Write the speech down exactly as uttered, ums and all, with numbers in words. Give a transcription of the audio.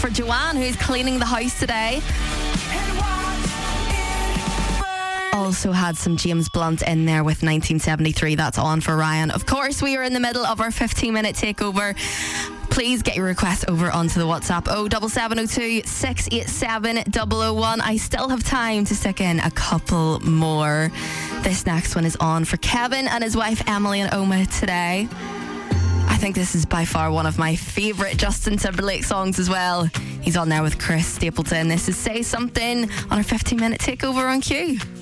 for Joanne, who's cleaning the house today. Also had some James Blunt in there with nineteen seventy-three. That's on for Ryan. Of course, we are in the middle of our fifteen minute takeover. Please get your request over onto the WhatsApp oh seven seven oh two, six eight seven, zero zero one. I still have time to stick in a couple more. This next one is on for Kevin and his wife Emily and Oma today. I think this is by far one of my favourite Justin Timberlake songs as well. He's on there with Chris Stapleton. This is Say Something on our fifteen minute takeover on Q.